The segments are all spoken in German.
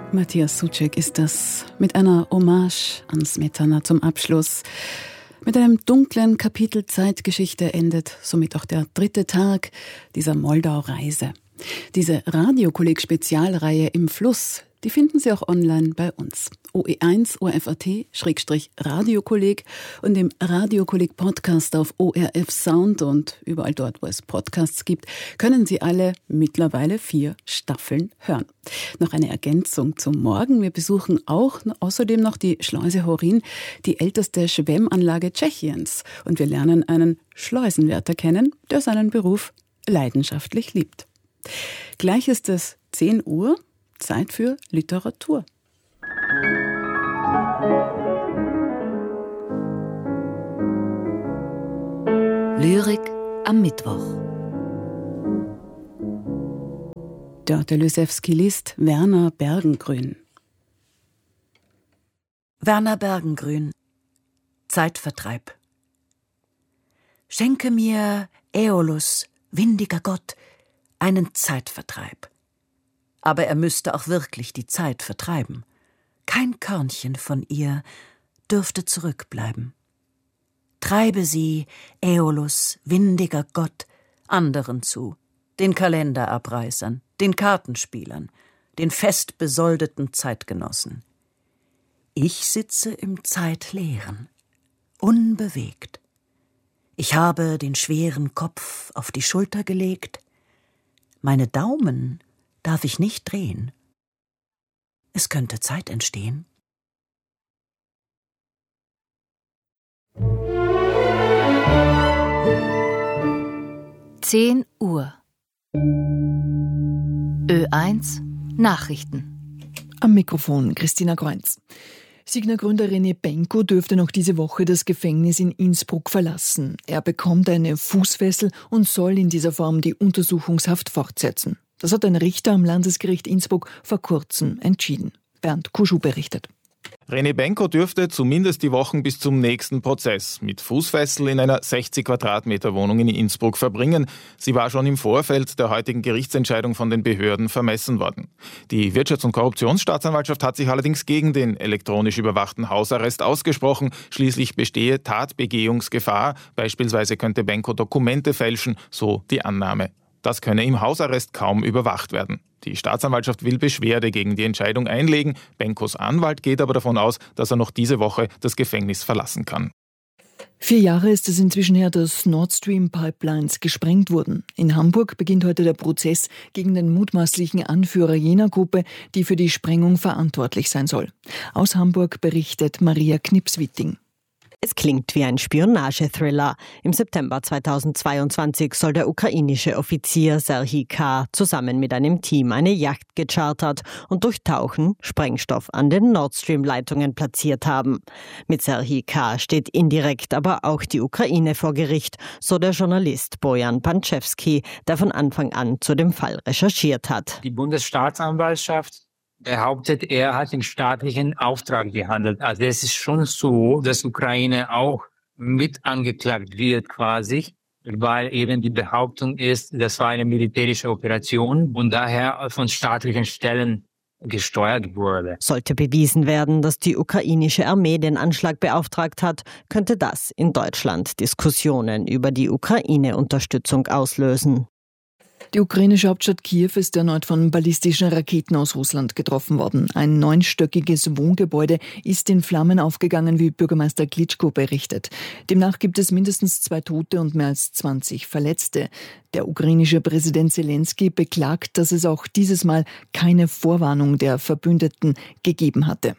Matthias Soucek ist das, mit einer Hommage an Smetana zum Abschluss. Mit einem dunklen Kapitel Zeitgeschichte endet somit auch der 3. Tag dieser Moldau-Reise. Diese Radiokolleg-Spezialreihe im Fluss, die finden Sie auch online bei uns. OE1 ORFAT/Radiokolleg und im Radiokolleg-Podcast auf ORF Sound und überall dort, wo es Podcasts gibt, können Sie alle mittlerweile 4 Staffeln hören. Noch eine Ergänzung zum Morgen. Wir besuchen außerdem noch die Schleuse Horin, die älteste Schwemmanlage Tschechiens. Und wir lernen einen Schleusenwärter kennen, der seinen Beruf leidenschaftlich liebt. Gleich ist es 10 Uhr, Zeit für Literatur. Lyrik am Mittwoch. Dörte Lysewski liest Werner Bergengruen. Werner Bergengruen. Zeitvertreib. Schenke mir, Äolus, windiger Gott, einen Zeitvertreib. Aber er müsste auch wirklich die Zeit vertreiben. Kein Körnchen von ihr dürfte zurückbleiben. Treibe sie, Äolus, windiger Gott, anderen zu, den Kalenderabreißern, den Kartenspielern, den festbesoldeten Zeitgenossen. Ich sitze im Zeitleeren, unbewegt. Ich habe den schweren Kopf auf die Schulter gelegt. Meine Daumen darf ich nicht drehen. Es könnte Zeit entstehen. Zehn Uhr. Ö1 Nachrichten. Am Mikrofon Christina Kreuz. Signa-Gründer René Benko dürfte noch diese Woche das Gefängnis in Innsbruck verlassen. Er bekommt eine Fußfessel und soll in dieser Form die Untersuchungshaft fortsetzen. Das hat ein Richter am Landesgericht Innsbruck vor kurzem entschieden. Bernd Kuschu berichtet. René Benko dürfte zumindest die Wochen bis zum nächsten Prozess mit Fußfessel in einer 60 Quadratmeter Wohnung in Innsbruck verbringen. Sie war schon im Vorfeld der heutigen Gerichtsentscheidung von den Behörden vermessen worden. Die Wirtschafts- und Korruptionsstaatsanwaltschaft hat sich allerdings gegen den elektronisch überwachten Hausarrest ausgesprochen. Schließlich bestehe Tatbegehungsgefahr. Beispielsweise könnte Benko Dokumente fälschen, so die Annahme. Das könne im Hausarrest kaum überwacht werden. Die Staatsanwaltschaft will Beschwerde gegen die Entscheidung einlegen. Benkos Anwalt geht aber davon aus, dass er noch diese Woche das Gefängnis verlassen kann. 4 Jahre ist es inzwischen her, dass Nord Stream Pipelines gesprengt wurden. In Hamburg beginnt heute der Prozess gegen den mutmaßlichen Anführer jener Gruppe, die für die Sprengung verantwortlich sein soll. Aus Hamburg berichtet Maria Knipswitting. Es klingt wie ein Spionagethriller. Im September 2022 soll der ukrainische Offizier Serhij K. zusammen mit einem Team eine Yacht gechartert und durch Tauchen Sprengstoff an den Nord Stream-Leitungen platziert haben. Mit Serhij K. steht indirekt aber auch die Ukraine vor Gericht, so der Journalist Bojan Panczewski, der von Anfang an zu dem Fall recherchiert hat. Die Bundesstaatsanwaltschaft behauptet, er hat den staatlichen Auftrag gehandelt. Also es ist schon so, dass Ukraine auch mit angeklagt wird quasi, weil eben die Behauptung ist, das war eine militärische Operation und daher von staatlichen Stellen gesteuert wurde. Sollte bewiesen werden, dass die ukrainische Armee den Anschlag beauftragt hat, könnte das in Deutschland Diskussionen über die Ukraine-Unterstützung auslösen. Die ukrainische Hauptstadt Kiew ist erneut von ballistischen Raketen aus Russland getroffen worden. Ein 9-stöckiges Wohngebäude ist in Flammen aufgegangen, wie Bürgermeister Klitschko berichtet. Demnach gibt es mindestens 2 Tote und mehr als 20 Verletzte. Der ukrainische Präsident Zelensky beklagt, dass es auch dieses Mal keine Vorwarnung der Verbündeten gegeben hatte.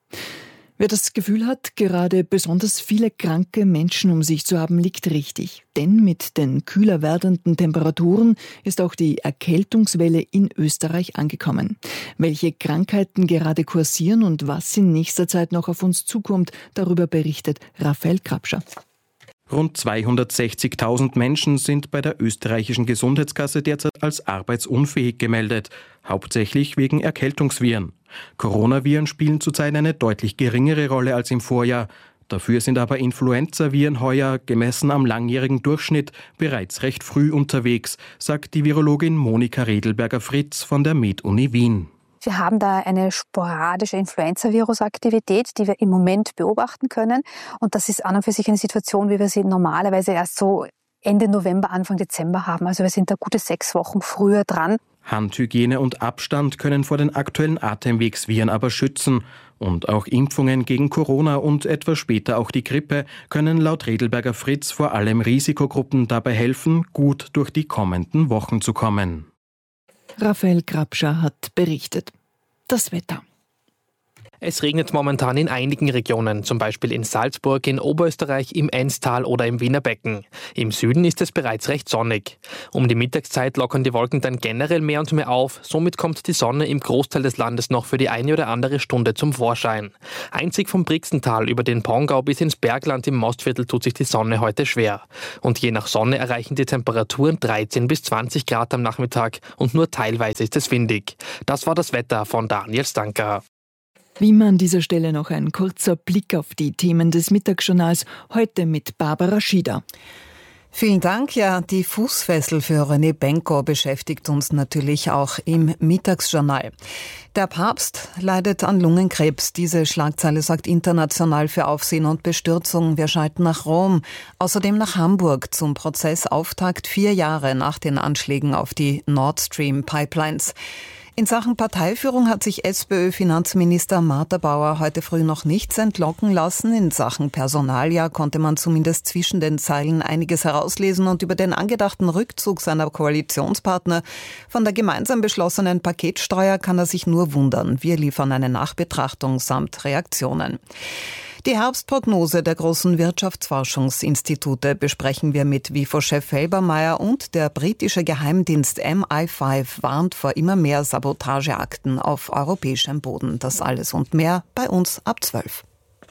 Wer das Gefühl hat, gerade besonders viele kranke Menschen um sich zu haben, liegt richtig. Denn mit den kühler werdenden Temperaturen ist auch die Erkältungswelle in Österreich angekommen. Welche Krankheiten gerade kursieren und was in nächster Zeit noch auf uns zukommt, darüber berichtet Raphael Krapscher. Rund 260.000 Menschen sind bei der österreichischen Gesundheitskasse derzeit als arbeitsunfähig gemeldet, hauptsächlich wegen Erkältungsviren. Coronaviren spielen zurzeit eine deutlich geringere Rolle als im Vorjahr. Dafür sind aber Influenzaviren heuer, gemessen am langjährigen Durchschnitt, bereits recht früh unterwegs, sagt die Virologin Monika Redelberger-Fritz von der Med-Uni Wien. Wir haben da eine sporadische Influenza-Virus-Aktivität, die wir im Moment beobachten können. Und das ist an und für sich eine Situation, wie wir sie normalerweise erst so Ende November, Anfang Dezember haben. Also wir sind da gute 6 Wochen früher dran. Handhygiene und Abstand können vor den aktuellen Atemwegsviren aber schützen. Und auch Impfungen gegen Corona und etwas später auch die Grippe können laut Redelberger Fritz vor allem Risikogruppen dabei helfen, gut durch die kommenden Wochen zu kommen. Raphael Grabscher hat berichtet. Das Wetter. Es regnet momentan in einigen Regionen, zum Beispiel in Salzburg, in Oberösterreich, im Enztal oder im Wiener Becken. Im Süden ist es bereits recht sonnig. Um die Mittagszeit lockern die Wolken dann generell mehr und mehr auf. Somit kommt die Sonne im Großteil des Landes noch für die eine oder andere Stunde zum Vorschein. Einzig vom Brixental über den Pongau bis ins Bergland im Mostviertel tut sich die Sonne heute schwer. Und je nach Sonne erreichen die Temperaturen 13 bis 20 Grad am Nachmittag und nur teilweise ist es windig. Das war das Wetter von Daniel Stanker. Wie man an dieser Stelle noch ein kurzer Blick auf die Themen des Mittagsjournals, heute mit Barbara Schieder. Vielen Dank. Ja, die Fußfessel für René Benko beschäftigt uns natürlich auch im Mittagsjournal. Der Papst leidet an Lungenkrebs. Diese Schlagzeile sorgt international für Aufsehen und Bestürzung. Wir schalten nach Rom, außerdem nach Hamburg zum Prozessauftakt 4 Jahre nach den Anschlägen auf die Nord Stream Pipelines. In Sachen Parteiführung hat sich SPÖ-Finanzminister Martha Bauer heute früh noch nichts entlocken lassen. In Sachen Personalia konnte man zumindest zwischen den Zeilen einiges herauslesen und über den angedachten Rückzug seiner Koalitionspartner von der gemeinsam beschlossenen Paketsteuer kann er sich nur wundern. Wir liefern eine Nachbetrachtung samt Reaktionen. Die Herbstprognose der großen Wirtschaftsforschungsinstitute besprechen wir mit WIFO-Chef Felbermayr und der britische Geheimdienst MI5 warnt vor immer mehr Sabotageakten auf europäischem Boden. Das alles und mehr bei uns ab 12.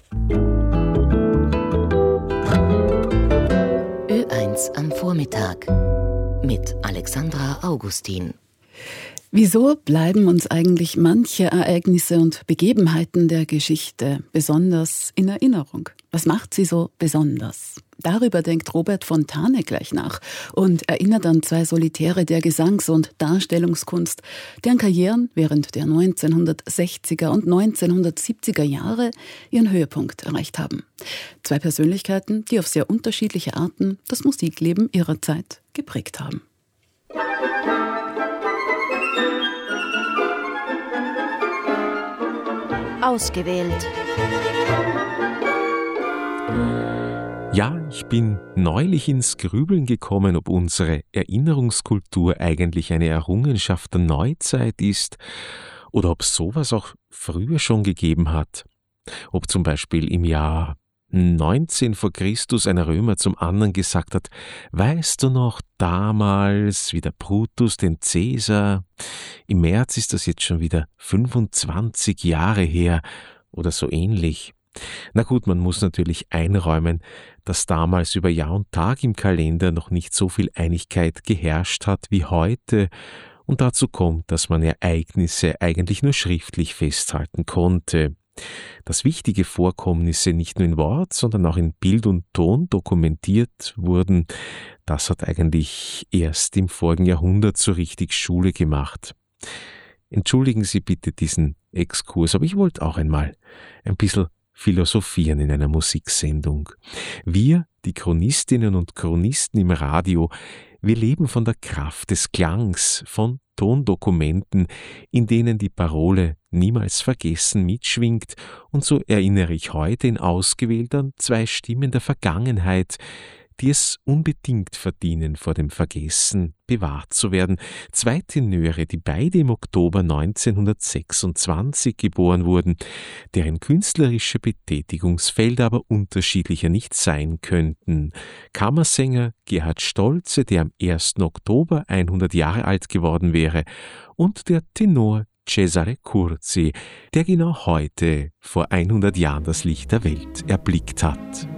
Ö1 am Vormittag mit Alexandra Augustin. Wieso bleiben uns eigentlich manche Ereignisse und Begebenheiten der Geschichte besonders in Erinnerung? Was macht sie so besonders? Darüber denkt Robert Fontane gleich nach und erinnert an 2 Solitäre der Gesangs- und Darstellungskunst, deren Karrieren während der 1960er und 1970er Jahre ihren Höhepunkt erreicht haben. 2 Persönlichkeiten, die auf sehr unterschiedliche Arten das Musikleben ihrer Zeit geprägt haben. Ausgewählt. Ja, ich bin neulich ins Grübeln gekommen, ob unsere Erinnerungskultur eigentlich eine Errungenschaft der Neuzeit ist oder ob es sowas auch früher schon gegeben hat. Ob zum Beispiel im Jahr 19 vor Christus ein Römer zum anderen gesagt hat, weißt du noch damals, wie der Brutus den Cäsar, im März ist das jetzt schon wieder 25 Jahre her oder so ähnlich. Na gut, man muss natürlich einräumen, dass damals über Jahr und Tag im Kalender noch nicht so viel Einigkeit geherrscht hat wie heute und dazu kommt, dass man Ereignisse eigentlich nur schriftlich festhalten konnte. Dass wichtige Vorkommnisse nicht nur in Wort, sondern auch in Bild und Ton dokumentiert wurden, das hat eigentlich erst im vorigen Jahrhundert so richtig Schule gemacht. Entschuldigen Sie bitte diesen Exkurs, aber ich wollte auch einmal ein bisschen philosophieren in einer Musiksendung. Wir, die Chronistinnen und Chronisten im Radio, wir leben von der Kraft des Klangs, von Tondokumenten, in denen die Parole niemals vergessen mitschwingt, und so erinnere ich heute in ausgewählt an 2 Stimmen der Vergangenheit, die es unbedingt verdienen, vor dem Vergessen bewahrt zu werden. 2 Tenöre, die beide im Oktober 1926 geboren wurden, deren künstlerische Betätigungsfelder aber unterschiedlicher nicht sein könnten. Kammersänger Gerhard Stolze, der am 1. Oktober 100 Jahre alt geworden wäre, und der Tenor Cesare Curzi, der genau heute vor 100 Jahren das Licht der Welt erblickt hat.